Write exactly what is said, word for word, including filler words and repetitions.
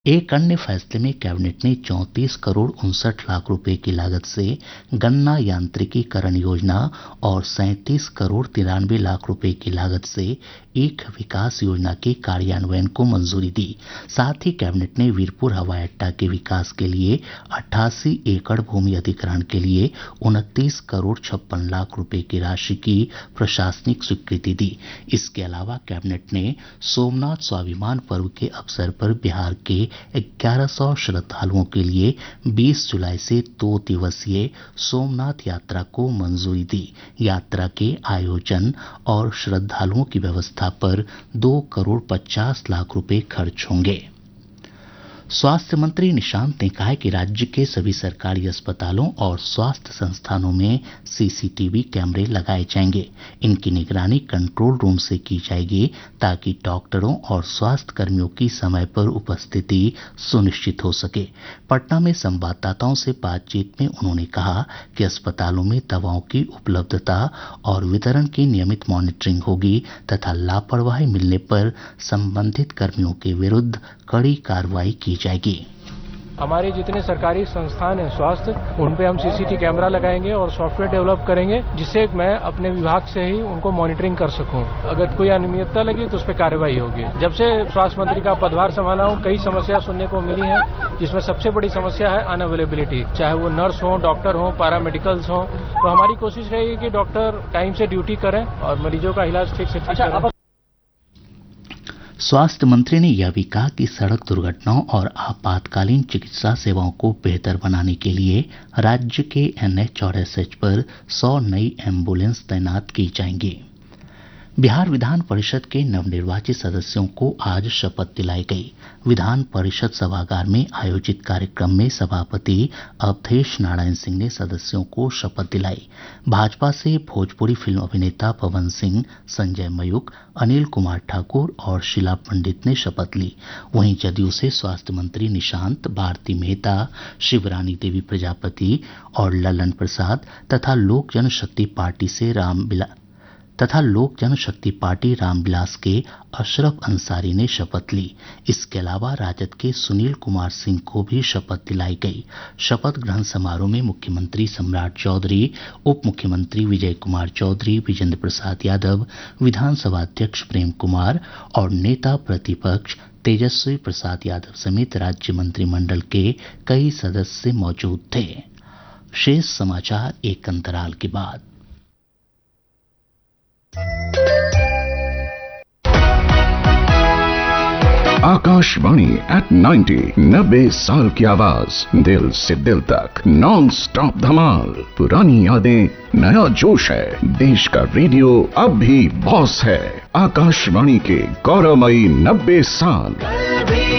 एक अन्य फैसले में कैबिनेट ने चौंतीस करोड़ उनसठ लाख रुपए की लागत से गन्ना यांत्रिकीकरण योजना और सैंतीस करोड़ तिरानवे लाख रुपए की लागत से ईख विकास योजना के कार्यान्वयन को मंजूरी दी। साथ ही कैबिनेट ने वीरपुर हवाई अड्डा के विकास के लिए अट्ठासी एकड़ भूमि अधिग्रहण के लिए उनतीस करोड़ छप्पन लाख रुपए की राशि की प्रशासनिक स्वीकृति दी। इसके अलावा कैबिनेट ने सोमनाथ स्वाभिमान पर्व के अवसर पर बिहार के ग्यारह सौ श्रद्धालुओं के लिए बीस जुलाई से दो दिवसीय सोमनाथ यात्रा को मंजूरी दी। यात्रा के आयोजन और श्रद्धालुओं की व्यवस्था पर दो करोड़ पचास लाख रुपए खर्च होंगे। स्वास्थ्य मंत्री निशांत ने कहा है कि राज्य के सभी सरकारी अस्पतालों और स्वास्थ्य संस्थानों में सीसीटीवी कैमरे लगाए जाएंगे। इनकी निगरानी कंट्रोल रूम से की जाएगी ताकि डॉक्टरों और स्वास्थ्य कर्मियों की समय पर उपस्थिति सुनिश्चित हो सके। पटना में संवाददाताओं से बातचीत में उन्होंने कहा कि अस्पतालों में दवाओं की उपलब्धता और वितरण की नियमित मॉनिटरिंग होगी तथा लापरवाही मिलने पर संबंधित कर्मियों के विरुद्ध कड़ी कार्रवाई की जाएगी। हमारे जितने सरकारी संस्थान हैं स्वास्थ्य, उन पे हम सीसीटीवी कैमरा लगाएंगे और सॉफ्टवेयर डेवलप करेंगे जिससे मैं अपने विभाग से ही उनको मॉनिटरिंग कर सकूं। अगर कोई अनियमितता लगी तो उस पर कार्रवाई होगी। जब से स्वास्थ्य मंत्री का पदभार संभाला हूं, कई समस्या सुनने को मिली है, जिसमें सबसे बड़ी समस्या है अनअवेलेबिलिटी, चाहे वो नर्स हो, डॉक्टर हो, पैरामेडिकल्स हो। तो हमारी कोशिश रहेगी कि डॉक्टर टाइम से ड्यूटी करें और मरीजों का इलाज ठीक से ठीक करें। स्वास्थ्य मंत्री ने यह भी कहा कि सड़क दुर्घटनाओं और आपातकालीन चिकित्सा सेवाओं को बेहतर बनाने के लिए राज्य के एनएच और एसएच पर सौ नई एम्बुलेंस तैनात की जाएंगी। बिहार विधान परिषद के नवनिर्वाचित सदस्यों को आज शपथ दिलाई गई। विधान परिषद सभागार में आयोजित कार्यक्रम में सभापति अवधेश नारायण सिंह ने सदस्यों को शपथ दिलाई। भाजपा से भोजपुरी फिल्म अभिनेता पवन सिंह, संजय मयूख, अनिल कुमार ठाकुर और शीला पंडित ने शपथ ली। वहीं जदयू से स्वास्थ्य मंत्री निशांत, भारती मेहता, शिवरानी देवी प्रजापति और ललन प्रसाद तथा लोक जनशक्ति पार्टी से रामबिला तथा लोक जनशक्ति पार्टी रामविलास के अशरफ अंसारी ने शपथ ली। इसके अलावा राजद के सुनील कुमार सिंह को भी शपथ दिलाई गई। शपथ ग्रहण समारोह में मुख्यमंत्री सम्राट चौधरी, उप मुख्यमंत्री विजय कुमार चौधरी, विजेंद्र प्रसाद यादव, विधानसभा अध्यक्ष प्रेम कुमार और नेता प्रतिपक्ष तेजस्वी प्रसाद यादव समेत राज्य मंत्रिमंडल के कई सदस्य मौजूद थे। शेष समाचार एक अंतराल के बाद। आकाशवाणी एट नाइन्टी, नब्बे साल की आवाज, दिल से दिल तक, नॉन स्टॉप धमाल। पुरानी यादें, नया जोश है। देश का रेडियो अब भी बॉस है। आकाशवाणी के गौरवमयी नब्बे साल।